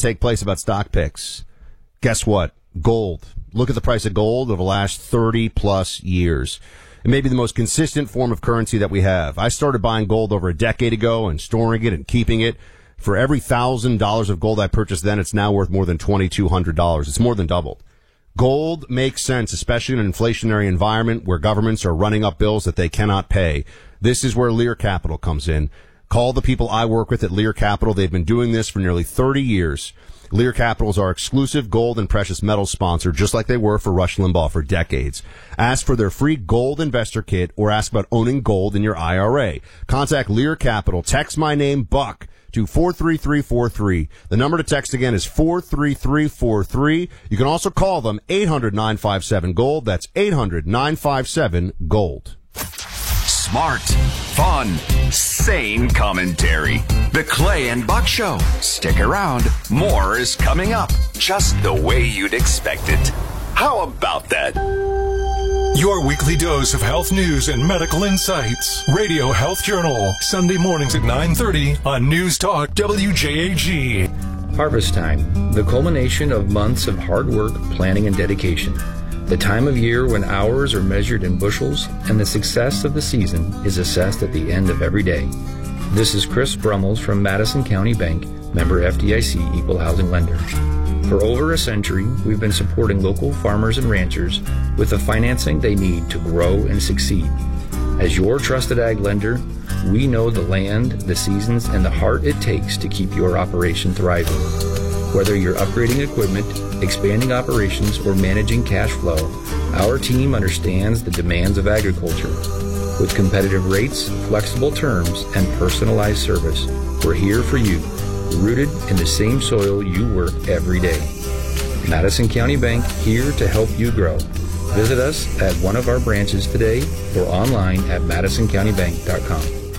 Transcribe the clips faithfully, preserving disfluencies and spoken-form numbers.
take place about stock picks. Guess what? Gold. Look at the price of gold over the last thirty plus years. It may be the most consistent form of currency that we have. I started buying gold over a decade ago and storing it and keeping it. For every one thousand dollars of gold I purchased then, it's now worth more than two thousand two hundred dollars. It's more than doubled. Gold makes sense, especially in an inflationary environment where governments are running up bills that they cannot pay. This is where Lear Capital comes in. Call the people I work with at Lear Capital. They've been doing this for nearly thirty years. Lear Capital is our exclusive gold and precious metals sponsor, just like they were for Rush Limbaugh for decades. Ask for their free gold investor kit or ask about owning gold in your I R A. Contact Lear Capital. Text my name, Buck, to four three three four three. The number to text again is four three three four three. You can also call them eight hundred nine five seven gold. That's eight hundred nine five seven gold. Smart, fun, sane commentary. The Clay and Buck Show. Stick around. More is coming up, just the way you'd expect it. How about that? Your weekly dose of health news and medical insights. Radio Health Journal. Sunday mornings at nine thirty on News Talk W J A G. Harvest time. The culmination of months of hard work, planning, and dedication. The time of year when hours are measured in bushels and the success of the season is assessed at the end of every day. This is Chris Brummels from Madison County Bank, member F D I C Equal Housing Lender. For over a century, we've been supporting local farmers and ranchers with the financing they need to grow and succeed. As your trusted ag lender, we know the land, the seasons, and the heart it takes to keep your operation thriving. Whether you're upgrading equipment, expanding operations, or managing cash flow, our team understands the demands of agriculture. With competitive rates, flexible terms, and personalized service, we're here for you, rooted in the same soil you work every day. Madison County Bank, here to help you grow. Visit us at one of our branches today or online at madison county bank dot com.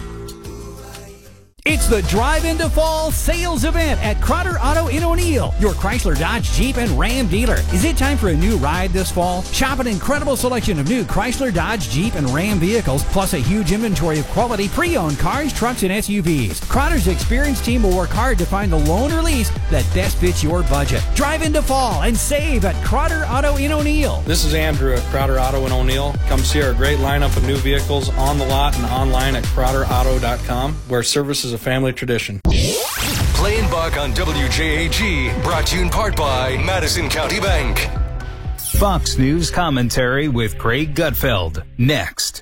It's the Drive Into Fall sales event at Crotter Auto in O'Neill, your Chrysler, Dodge, Jeep, and Ram dealer. Is it time for a new ride this fall? Shop an incredible selection of new Chrysler, Dodge, Jeep, and Ram vehicles, plus a huge inventory of quality pre-owned cars, trucks, and S U Vs. Crotter's experienced team will work hard to find the loan or lease that best fits your budget. Drive into fall and save at Crotter Auto in O'Neill. This is Andrew at Crotter Auto in O'Neill. Come see our great lineup of new vehicles on the lot and online at crotter auto dot com, where service is a family tradition. Clay and Buck on W J A G, brought to you in part by Madison County Bank. Fox News commentary with Craig Gutfeld. Next.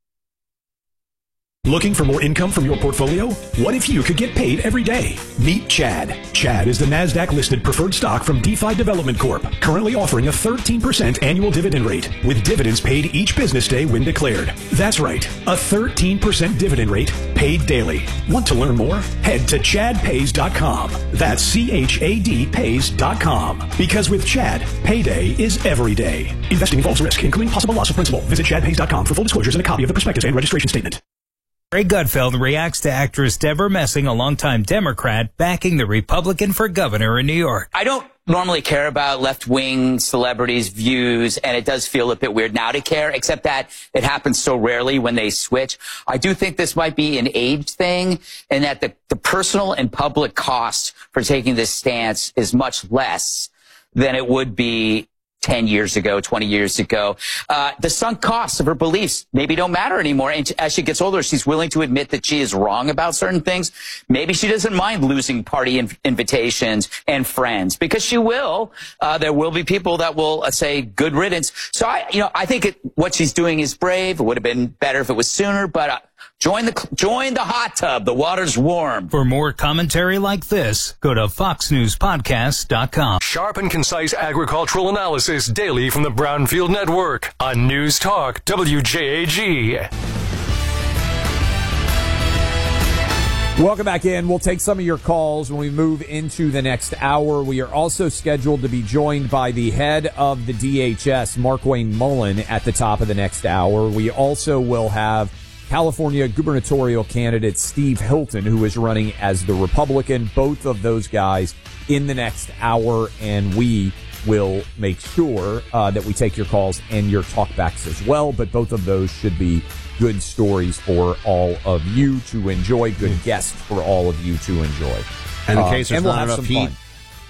Looking for more income from your portfolio? What if you could get paid every day? Meet Chad. Chad is the NASDAQ-listed preferred stock from DeFi Development Corp, currently offering a thirteen percent annual dividend rate, with dividends paid each business day when declared. That's right, a thirteen percent dividend rate paid daily. Want to learn more? Head to chad pays dot com. That's C H A D pays dot com. Because with Chad, payday is every day. Investing involves risk, including possible loss of principal. Visit chad pays dot com for full disclosures and a copy of the prospectus and registration statement. Craig Gutfeld reacts to actress Deborah Messing, a longtime Democrat, backing the Republican for governor in New York. I don't normally care about left-wing celebrities' views, and it does feel a bit weird now to care, except that it happens so rarely when they switch. I do think this might be an age thing, and that the, the personal and public cost for taking this stance is much less than it would be ten years ago, twenty years ago. Uh, the sunk costs of her beliefs maybe don't matter anymore. And as she gets older, she's willing to admit that she is wrong about certain things. Maybe she doesn't mind losing party inv- invitations and friends, because she will. Uh, there will be people that will uh, say good riddance. So I, you know, I think it, what she's doing is brave. It would have been better if it was sooner, but uh, join the, join the hot tub. The water's warm. For more commentary like this, go to fox news podcast dot com. Sharp and concise agricultural analysis daily from the Brownfield Network on News Talk W J A G. Welcome back in. We'll take some of your calls when we move into the next hour. We are also scheduled to be joined by the head of the D H S, Markwayne Mullin, at the top of the next hour. We also will have California gubernatorial candidate Steve Hilton, who is running as the Republican. Both of those guys in the next hour, and we will make sure uh, that we take your calls and your talkbacks as well. But both of those should be good stories for all of you to enjoy, good guests for all of you to enjoy. And in uh, case there's and we'll not have enough some heat fun.